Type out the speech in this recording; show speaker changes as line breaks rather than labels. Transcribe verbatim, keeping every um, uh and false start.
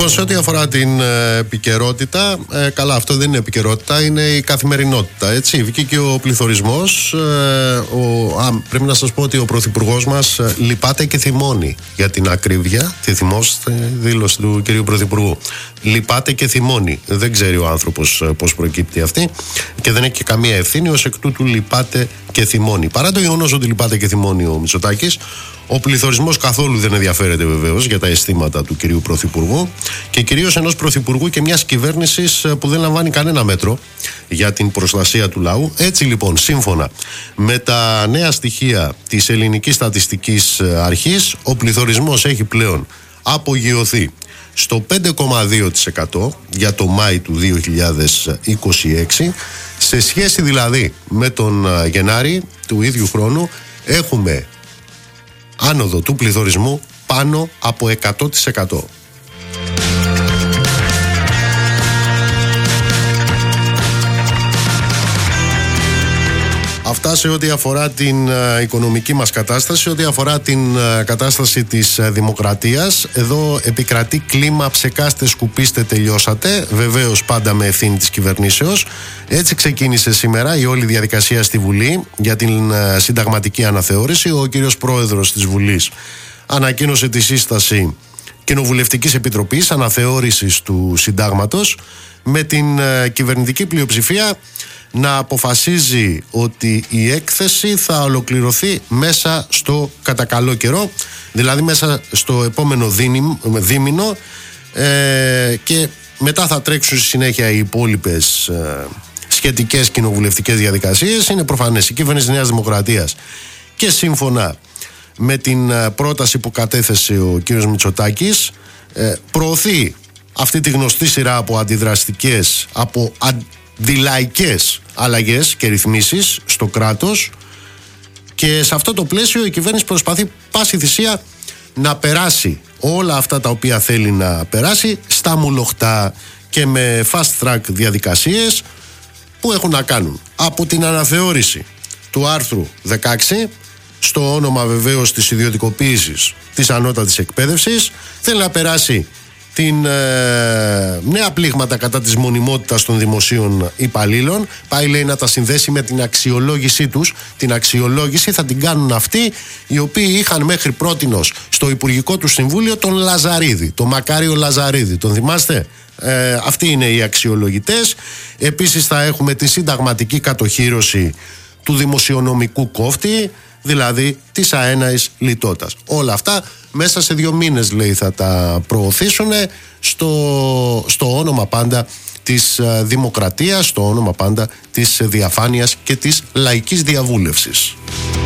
Λοιπόν, σε ό,τι αφορά την ε, επικαιρότητα, ε, καλά, αυτό δεν είναι επικαιρότητα, είναι η καθημερινότητα. Έτσι, βγήκε ο πληθωρισμός. Ε, ο, α, πρέπει να σας πω ότι ο πρωθυπουργός μας ε, λυπάται και θυμώνει για την ακρίβεια. Τη θυμόστε, δήλωση του κυρίου πρωθυπουργού. Λυπάται και θυμώνει. Δεν ξέρει ο άνθρωπος ε, πώς προκύπτει αυτή και δεν έχει και καμία ευθύνη. Ως εκ τούτου λυπάται και θυμώνει. Παρά το γεγονός ότι λυπάται και θυμώνει ο Μητσοτάκης, ο πληθωρισμός καθόλου δεν ενδιαφέρεται βεβαίως για τα αισθήματα του κυρίου πρωθυπουργού και κυρίως ενός πρωθυπουργού και μιας κυβέρνησης που δεν λαμβάνει κανένα μέτρο για την προστασία του λαού. Έτσι λοιπόν, σύμφωνα με τα νέα στοιχεία της Ελληνικής Στατιστικής Αρχής, ο πληθωρισμός έχει πλέον απογειωθεί στο πέντε κόμμα δύο τοις εκατό για το Μάη του δύο χιλιάδες είκοσι έξι. Σε σχέση δηλαδή με τον Γενάρη του ίδιου χρόνου έχουμε άνοδο του πληθωρισμού πάνω από εκατό τοις εκατό. Αυτά σε ό,τι αφορά την uh, οικονομική μας κατάσταση, σε ό,τι αφορά την uh, κατάσταση της uh, δημοκρατίας. Εδώ επικρατεί κλίμα ψεκάστε, σκουπίστε, τελειώσατε. Βεβαίως πάντα με ευθύνη της κυβερνήσεως. Έτσι ξεκίνησε σήμερα η όλη διαδικασία στη Βουλή για την uh, συνταγματική αναθεώρηση. Ο κύριος Πρόεδρος της Βουλής ανακοίνωσε τη σύσταση Κοινοβουλευτικής Επιτροπής Αναθεώρησης του Συντάγματος με την uh, κυβερνητική πλειοψηφία να αποφασίζει ότι η έκθεση θα ολοκληρωθεί μέσα στο κατά καλό καιρό, δηλαδή μέσα στο επόμενο δίμηνο, ε, και μετά θα τρέξουν στη συνέχεια οι υπόλοιπες ε, σχετικές κοινοβουλευτικές διαδικασίες. Είναι προφανές, η κυβέρνηση της Νέας Δημοκρατίας και σύμφωνα με την ε, πρόταση που κατέθεσε ο κύριος Μητσοτάκης ε, προωθεί αυτή τη γνωστή σειρά από αντιδραστικές, από αντιλαϊκές αλλαγές και ρυθμίσεις στο κράτος, και σε αυτό το πλαίσιο η κυβέρνηση προσπαθεί πάση θυσία να περάσει όλα αυτά τα οποία θέλει να περάσει στα μουλοχτά και με fast track διαδικασίες που έχουν να κάνουν από την αναθεώρηση του άρθρου δεκαέξι στο όνομα βεβαίως της ιδιωτικοποίησης της ανώτατης εκπαίδευσης. Θέλει να περάσει την ε, νέα πλήγματα κατά της μονιμότητας των δημοσίων υπαλλήλων. Πάει, λέει, να τα συνδέσει με την αξιολόγησή τους. Την αξιολόγηση θα την κάνουν αυτοί οι οποίοι είχαν μέχρι πρότινος στο Υπουργικό του Συμβούλιο τον Λαζαρίδη, τον Μακάριο Λαζαρίδη. Τον θυμάστε? Ε, αυτοί είναι οι αξιολογητές. Επίσης θα έχουμε τη συνταγματική κατοχύρωση του δημοσιονομικού κόφτη, δηλαδή της αέναης λιτότητας. Όλα αυτά μέσα σε δύο μήνες, λέει, θα τα προωθήσουν στο, στο όνομα πάντα της δημοκρατίας, στο όνομα πάντα της διαφάνειας και της λαϊκής διαβούλευσης.